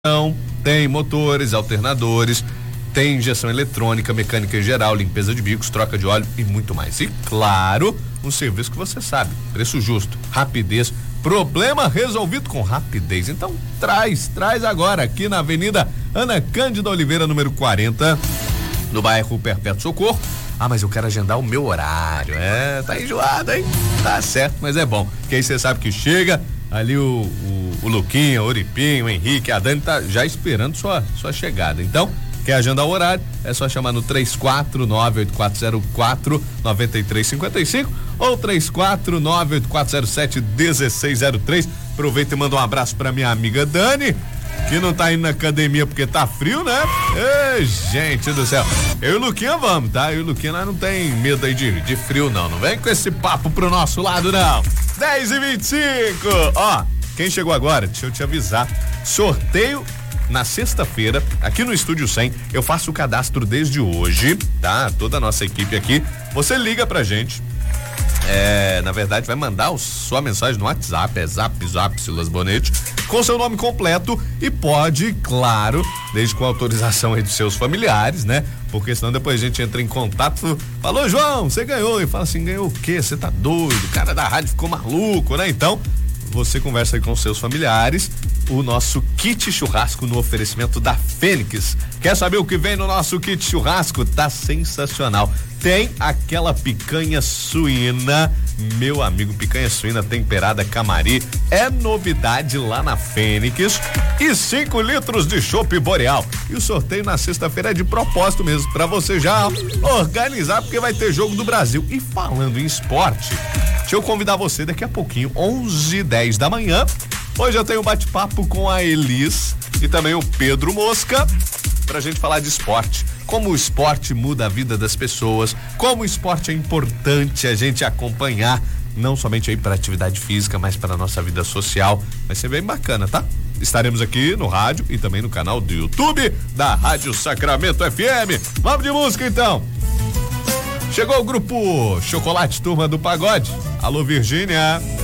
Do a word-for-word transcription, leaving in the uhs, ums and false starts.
Tem motores, alternadores, tem injeção eletrônica, mecânica em geral, limpeza de bicos, troca de óleo e muito mais. E claro, um serviço que você sabe, preço justo, rapidez, problema resolvido com rapidez. Então traz, traz agora aqui na Avenida Ana Cândida Oliveira, número quarenta, no bairro Perpétuo Socorro. Ah, mas eu quero agendar o meu horário. É, tá enjoado, hein? Tá certo, mas é bom, que aí você sabe que chega ali o, o, o Luquinha, o Oripinho, o Henrique, a Dani tá já esperando sua, sua chegada. Então, quer agendar o horário? É só chamar no três quatro nove oito quatro zero quatro nove três cinco cinco ou três quatro nove oito quatro zero sete um seis zero três. Aproveita e manda um abraço pra minha amiga Dani, que não tá indo na academia porque tá frio, né? Ei, gente do céu. Eu e o Luquinha vamos, tá? Eu e o Luquinha nós não tem medo aí de, de frio, não. Não vem com esse papo pro nosso lado, não. dez e vinte e cinco. Ó, quem chegou agora, deixa eu te avisar. Sorteio na sexta-feira, aqui no Estúdio cem. Eu faço o cadastro desde hoje, tá? Toda a nossa equipe aqui. Você liga pra gente. É, na verdade, vai mandar o, sua mensagem no WhatsApp, é Zap Zap Silas Bonetti, com seu nome completo e pode, claro, desde com autorização aí dos seus familiares, né? Porque senão depois a gente entra em contato, falou, João, você ganhou, e fala assim, ganhou o quê? Você tá doido? O cara da rádio ficou maluco, né? Então, você conversa aí com seus familiares, o nosso kit churrasco no oferecimento da Fênix. Quer saber o que vem no nosso kit churrasco? Tá sensacional. Tem aquela picanha suína, meu amigo, picanha suína temperada Camari, é novidade lá na Fênix, e cinco litros de chopp Boreal. E o sorteio na sexta-feira é de propósito mesmo, pra você já organizar, porque vai ter jogo do Brasil. E falando em esporte, deixa eu convidar você daqui a pouquinho, onze e dez da manhã. Hoje eu tenho um bate-papo com a Elis e também o Pedro Mosca, pra gente falar de esporte. Como o esporte muda a vida das pessoas, como o esporte é importante a gente acompanhar, não somente aí para atividade física, mas para nossa vida social. Vai ser bem bacana, tá? Estaremos aqui no rádio e também no canal do YouTube da Rádio Sacramento F M. Vamos de música então. Chegou o grupo Chocolate Turma do Pagode. Alô, Virgínia.